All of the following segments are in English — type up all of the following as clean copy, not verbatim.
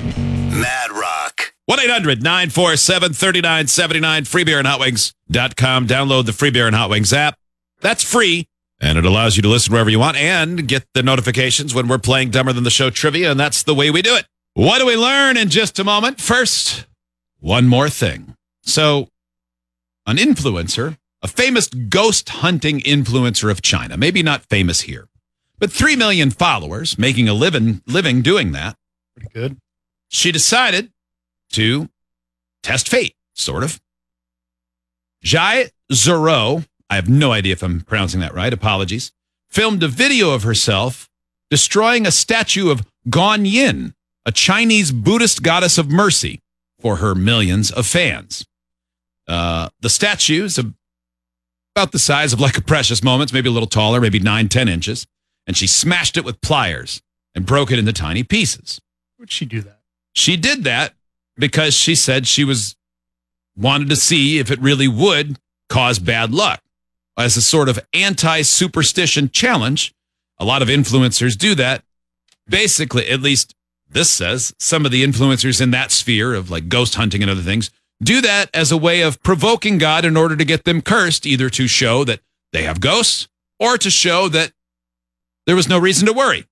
Mad Rock. 1-800-947-3979, freebeerandhotwings.com. Download the Free Beer and Hot Wings app. That's free, and it allows you to listen wherever you want and get the notifications when we're playing Dumber Than the Show trivia, and that's the way we do it. What do we learn in just a moment? First, one more thing. So, an influencer, a famous ghost hunting influencer of China, maybe not famous here, but 3 million followers, making a living doing that. Pretty good. She decided to test fate, sort of. Jai Zhou, I have no idea if I'm pronouncing that right, apologies, filmed a video of herself destroying a statue of Guanyin, a Chinese Buddhist goddess of mercy, for her millions of fans. The statue is about the size of like a Precious Moments, maybe a little taller, maybe 9-10 inches, and she smashed it with pliers and broke it into tiny pieces. Would she do that? She did that because she said she wanted to see if it really would cause bad luck. As a sort of anti-superstition challenge, a lot of influencers do that. Basically, at least this says, some of the influencers in that sphere of like ghost hunting and other things do that as a way of provoking God in order to get them cursed, either to show that they have ghosts or to show that there was no reason to worry.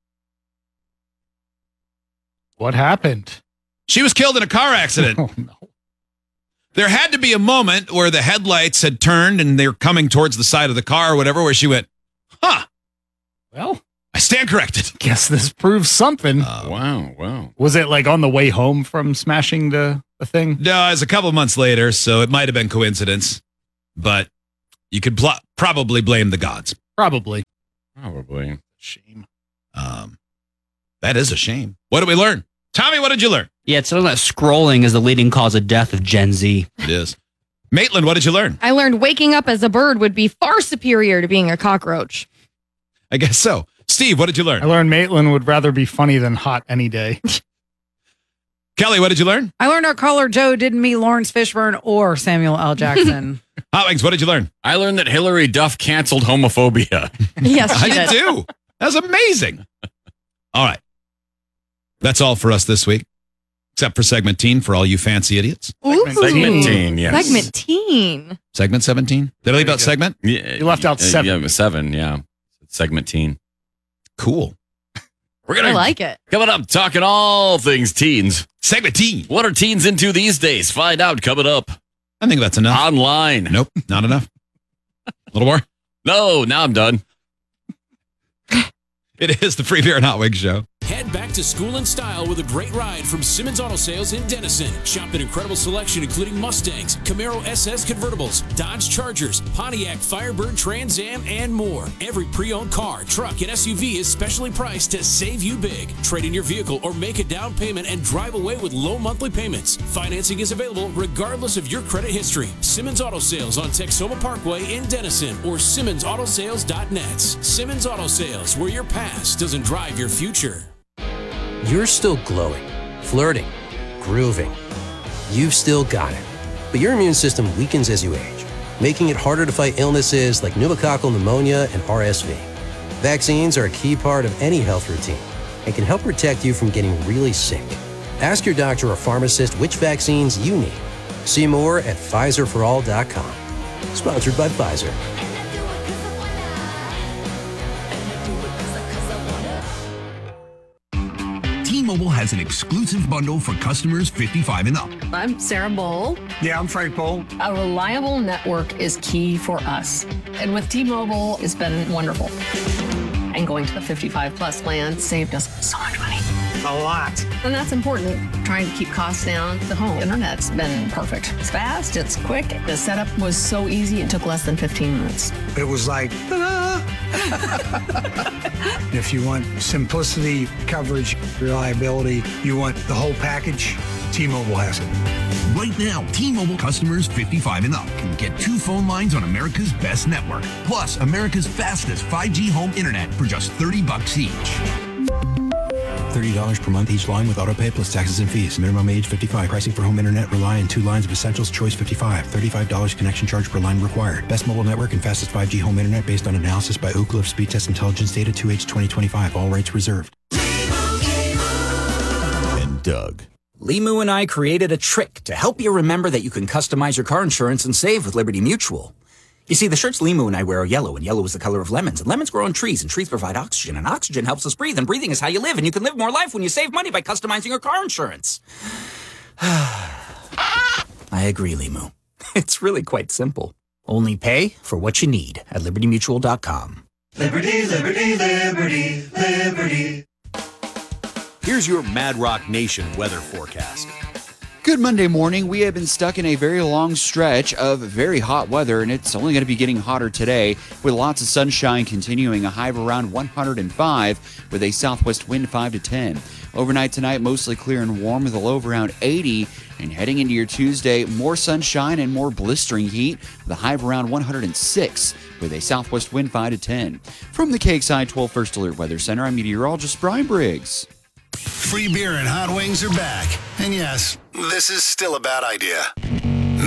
What happened? She was killed in a car accident. Oh, no. There had to be a moment where the headlights had turned and they're coming towards the side of the car or whatever, where she went, huh, Well, I stand corrected. guess this proves something. Wow. Was it like on the way home from smashing the thing? No, it was a couple months later, so it might have been coincidence, but you could probably blame the gods. Probably. Shame. That is a shame. What did we learn? Tommy, what did you learn? Yeah, it's something that scrolling is the leading cause of death of Gen Z. It is. Maitland, what did you learn? I learned waking up as a bird would be far superior to being a cockroach. I guess so. Steve, what did you learn? I learned Maitland would rather be funny than hot any day. Kelly, what did you learn? I learned our caller Joe didn't meet Lawrence Fishburne or Samuel L. Jackson. Hot Wings, what did you learn? I learned that Hillary Duff canceled homophobia. Yes, I she did too. That was amazing. All right. That's all for us this week, except for segment teen for all you fancy idiots. Ooh. Segment teen, yes. Segment teen. Segment 17. Did I leave out segment? Yeah, You left out 7. Yeah, it was 7, yeah. Segment teen. Cool. We're I gonna like it. coming up, talking all things teens. Segment teen. What are teens into these days? Find out coming up I think that's enough. online. Nope, not enough. A little more? No, now I'm done. It is the Free Beer and Hot Wings Show. Head back to school in style with a great ride from Simmons Auto Sales in Denison. Shop an incredible selection including Mustangs, Camaro SS convertibles, Dodge Chargers, Pontiac Firebird Trans Am, and more. Every pre-owned car, truck, and SUV is specially priced to save you big. Trade in your vehicle or make a down payment and drive away with low monthly payments. Financing is available regardless of your credit history. Simmons Auto Sales on Texoma Parkway in Denison or SimmonsAutoSales.net. Simmons Auto Sales, where your past doesn't drive your future. You're still glowing, flirting, grooving. You've still got it. But your immune system weakens as you age, making it harder to fight illnesses like pneumococcal pneumonia and RSV. Vaccines are a key part of any health routine and can help protect you from getting really sick. Ask your doctor or pharmacist which vaccines you need. See more at PfizerForAll.com. Sponsored by Pfizer. T-Mobile has an exclusive bundle for customers 55 and up. I'm Sarah Bowl. Yeah, I'm Frank Bowl. A reliable network is key for us. And with T-Mobile, it's been wonderful. And going to the 55 plus plan saved us so much money. A lot. And that's important. Trying to keep costs down. The home internet's been perfect. It's fast, it's quick. The setup was so easy, it took less than 15 minutes. It was like, ta-da! If you want simplicity, coverage, reliability, you want the whole package, T-Mobile has it. Right now, T-Mobile customers 55 and up can get 2 phone lines on America's best network, plus America's fastest 5G home internet for just $30 each. $30 per month each line with autopay plus taxes and fees. Minimum age 55. Pricing for home internet rely on 2 lines of Essentials Choice 55. $35 connection charge per line required. Best mobile network and fastest 5G home internet based on analysis by Ookla of Speed Test Intelligence data 2H 2025. All rates reserved. And Doug. Limu and I created a trick to help you remember that you can customize your car insurance and save with Liberty Mutual. You see, the shirts Limu and I wear are yellow, and yellow is the color of lemons. And lemons grow on trees, and trees provide oxygen, and oxygen helps us breathe, and breathing is how you live, and you can live more life when you save money by customizing your car insurance. I agree, Limu. It's really quite simple. Only pay for what you need at libertymutual.com. Liberty, liberty, liberty, liberty. Here's your Mad Rock Nation weather forecast. Good Monday morning. We have been stuck in a very long stretch of very hot weather, and it's only going to be getting hotter today with lots of sunshine continuing, a high of around 105 with a southwest wind 5 to 10. Overnight tonight, mostly clear and warm with a low of around 80. And heading into your Tuesday, more sunshine and more blistering heat with a high of around 106 with a southwest wind 5 to 10. From the KXI 12 First Alert Weather Center, I'm meteorologist Brian Briggs. Free beer and hot wings are back. And yes, this is still a bad idea.